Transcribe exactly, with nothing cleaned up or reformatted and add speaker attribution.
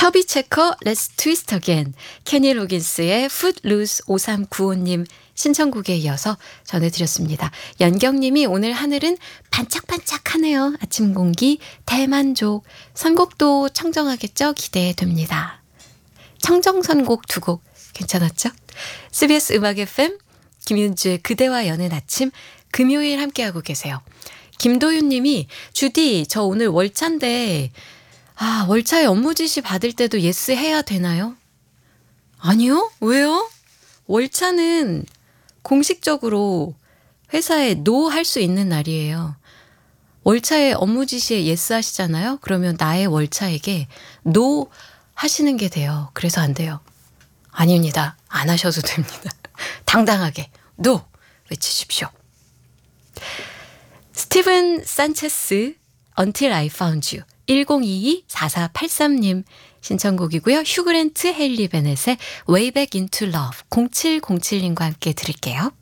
Speaker 1: 첩이 체커 Let's Twist Again, 케니 로긴스의 Footloose 오삼구오님 신청곡에 이어서 전해드렸습니다. 연경님이 오늘 하늘은 반짝반짝하네요. 아침 공기 대만족. 선곡도 청정하겠죠? 기대됩니다. 청정 선곡 두 곡 괜찮았죠? 씨비에스 음악 에프엠 김윤주의 그대와 여는 아침 금요일 함께하고 계세요. 김도윤 님이 주디 저 오늘 월차인데 아 월차에 업무 지시 받을 때도 예스 해야 되나요? 아니요. 왜요? 월차는 공식적으로 회사에 노 할 수 있는 날이에요. 월차에 업무 지시에 예스 하시잖아요. 그러면 나의 월차에게 노 하시는 게 돼요. 그래서 안 돼요. 아닙니다. 안 하셔도 됩니다. 당당하게 노 외치십시오. 스티븐 산체스 Until I Found You 일공이이 사사팔삼님 신청곡이고요. 휴그랜트 헤일리 베넷의 Way Back Into Love 공칠공칠님과 함께 들을게요.